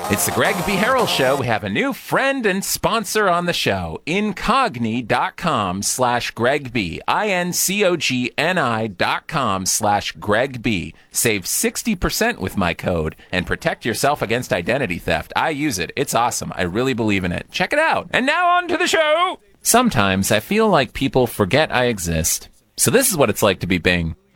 It's the Greg B. Harrell Show. We have a new friend and sponsor on the show. Incogni.com/Greg B. INCOGNI.com/Greg B. Save 60% with my code and protect yourself against identity theft. I use it. It's awesome. I really believe in it. Check it out. And now on to the show. Sometimes I feel like people forget I exist. So this is what it's like to be Bing.